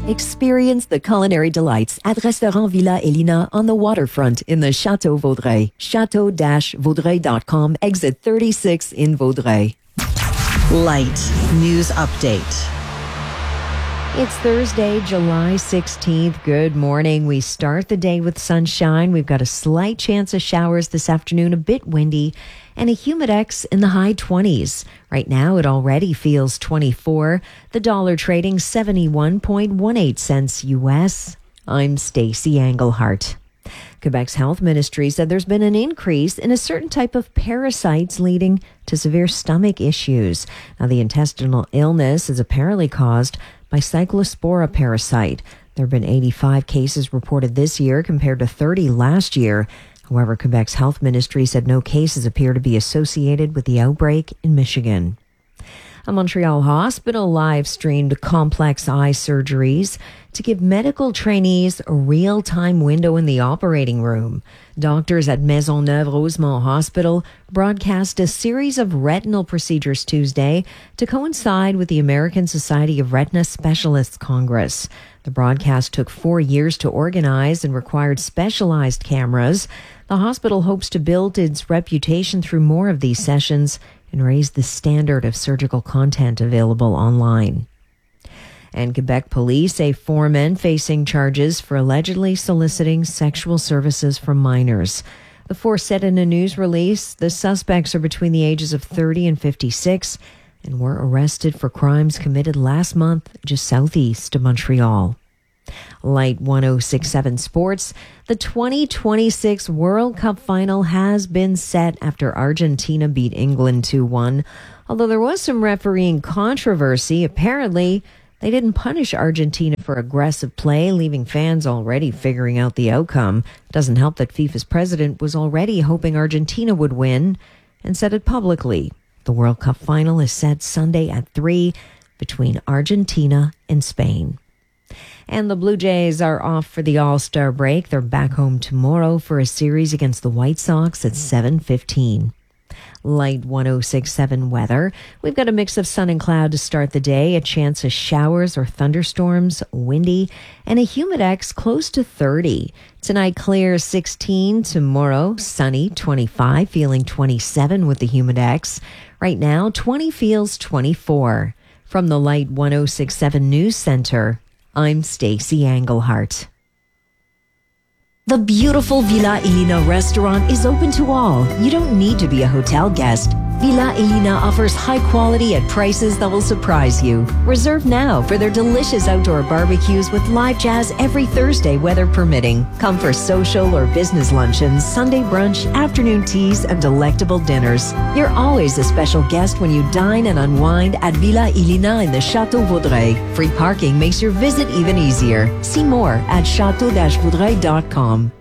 Experience the culinary delights at Restaurant Villa Elina on the waterfront in the Chateau Vaudreuil. Chateau-Vaudreuil.com, exit 36 in Vaudreuil. Light News Update. It's Thursday, July 16th. Good morning. We start the day with sunshine. We've got a slight chance of showers this afternoon, a bit windy, and a humidex in the high 20s. Right now, it already feels 24. The dollar trading 71.18 cents U.S. I'm Stacey Englehart. Quebec's health ministry said there's been an increase in a certain type of parasites leading to severe stomach issues. Now, the intestinal illness is apparently caused by Cyclospora parasite. There have been 85 cases reported this year compared to 30 last year. However, Quebec's health ministry said no cases appear to be associated with the outbreak in Michigan. A Montreal hospital live-streamed complex eye surgeries to give medical trainees a real-time window in the operating room. Doctors at Maisonneuve-Rosemont Hospital broadcast a series of retinal procedures Tuesday to coincide with the American Society of Retina Specialists Congress. The broadcast took 4 years to organize and required specialized cameras. The hospital hopes to build its reputation through more of these sessions and raise the standard of surgical content available online. And Quebec police say 4 men facing charges for allegedly soliciting sexual services from minors. The 4 said in a news release the suspects are between the ages of 30 and 56 and were arrested for crimes committed last month just southeast of Montreal. Light 1067 Sports. The 2026 World Cup final has been set after Argentina beat England 2-1. Although there was some refereeing controversy, apparently they didn't punish Argentina for aggressive play, leaving fans already figuring out the outcome. Doesn't help that FIFA's president was already hoping Argentina would win and said it publicly. The World Cup final is set Sunday at 3 between Argentina and Spain. And the Blue Jays are off for the All-Star break. They're back home tomorrow for a series against the White Sox at 7:15. Light 1067 weather. We've got a mix of sun and cloud to start the day, a chance of showers or thunderstorms, windy, and a humidex close to 30. Tonight, clear 16. Tomorrow, sunny 25, feeling 27 with the humidex. Right now, 20 feels 24. From the Light 1067 News Center, I'm Stacey Englehart. The beautiful Villa Elina restaurant is open to all. You don't need to be a hotel guest. Villa Elina offers high quality at prices that will surprise you. Reserve now for their delicious outdoor barbecues with live jazz every Thursday, weather permitting. Come for social or business luncheons, Sunday brunch, afternoon teas, and delectable dinners. You're always a special guest when you dine and unwind at Villa Elina in the Chateau Vaudreuil. Free parking makes your visit even easier. See more at chateau-vaudreuil.com.